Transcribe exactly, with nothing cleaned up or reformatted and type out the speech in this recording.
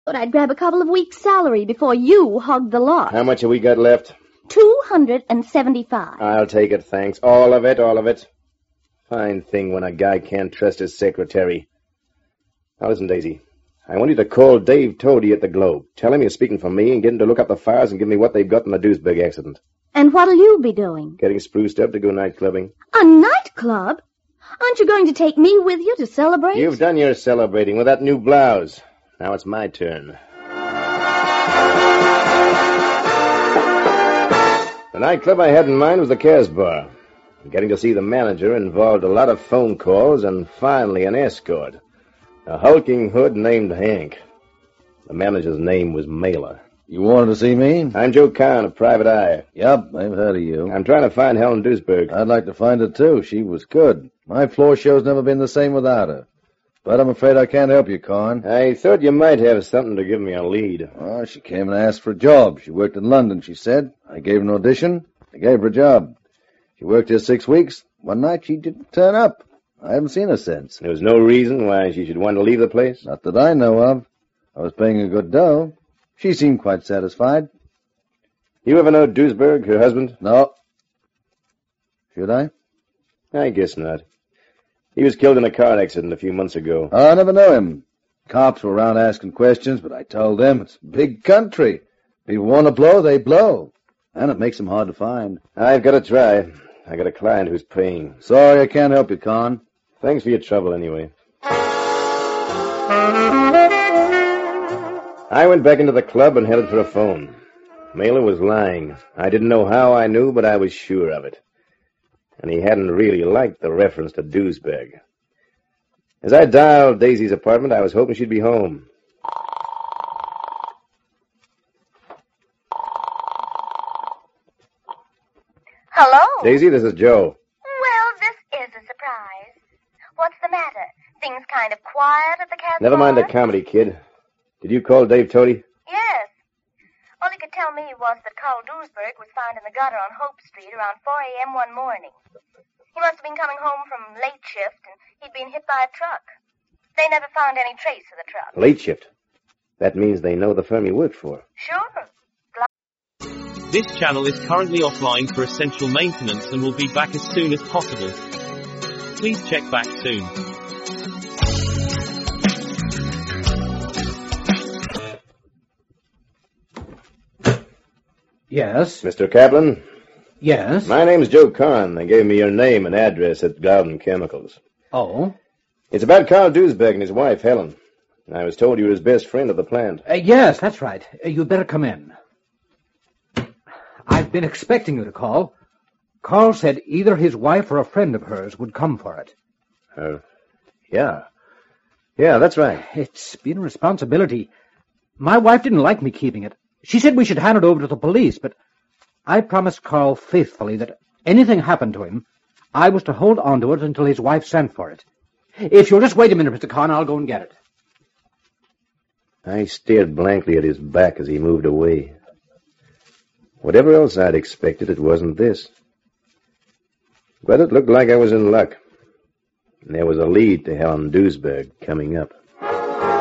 Thought I'd grab a couple of weeks' salary before you hogged the lot. How much have we got left? Two hundred and seventy-five. I'll take it, thanks. All of it, all of it. Fine thing when a guy can't trust his secretary. Now listen, Daisy. I want you to call Dave Toady at the Globe. Tell him you're speaking for me and get him to look up the files and give me what they've got in the Duisburg accident. And what'll you be doing? Getting spruced up to go night clubbing. A nightclub? Aren't you going to take me with you to celebrate? You've done your celebrating with that new blouse. Now it's my turn. The nightclub I had in mind was the Casbah. Getting to see the manager involved a lot of phone calls and finally an escort. A hulking hood named Hank. The manager's name was Mailer. You wanted to see me? I'm Joe Kahn of Private Eye. Yep, I've heard of you. I'm trying to find Helen Duisburg. I'd like to find her, too. She was good. My floor show's never been the same without her. But I'm afraid I can't help you, Kahn. I thought you might have something to give me a lead. Oh, she came and asked for a job. She worked in London, she said. I gave her an audition. I gave her a job. She worked here six weeks. One night she didn't turn up. I haven't seen her since. There was no reason why she should want to leave the place? Not that I know of. I was paying a good dough. She seemed quite satisfied. You ever know Duisburg, her husband? No. Should I? I guess not. He was killed in a car accident a few months ago. I never knew him. Cops were around asking questions, but I told them it's a big country. People want to blow, they blow. And it makes them hard to find. I've got to try. I got a client who's paying. Sorry I can't help you, Kahn. Thanks for your trouble, anyway. I went back into the club and headed for a phone. Mailer was lying. I didn't know how I knew, but I was sure of it. And he hadn't really liked the reference to Duisburg. As I dialed Daisy's apartment, I was hoping she'd be home. Hello? Daisy, this is Joe. Well, this is a surprise. What's the matter? Things kind of quiet at the Casbah? Never mind the comedy, kid. Did you call Dave Toady? Yes. All he could tell me was that Carl Duisburg was found in the gutter on Hope Street around four a.m. one morning. He must have been coming home from late shift, and he'd been hit by a truck. They never found any trace of the truck. Late shift? That means they know the firm he worked for. Sure. This channel is currently offline for essential maintenance and will be back as soon as possible. Please check back soon. Yes? Mister Kaplan? Yes? My name's Joe Kahn. They gave me your name and address at Gowden Chemicals. Oh? It's about Carl Duisburg and his wife, Helen. I was told you were his best friend at the plant. Uh, yes, that's right. Uh, you'd better come in. I've been expecting you to call. Carl said either his wife or a friend of hers would come for it. Uh, yeah. Yeah, that's right. It's been a responsibility. My wife didn't like me keeping it. She said we should hand it over to the police, but I promised Carl faithfully that anything happened to him, I was to hold on to it until his wife sent for it. If you'll just wait a minute, Mister Kahn, I'll go and get it. I stared blankly at his back as he moved away. Whatever else I'd expected, it wasn't this. But it looked like I was in luck. And there was a lead to Helen Duisburg coming up.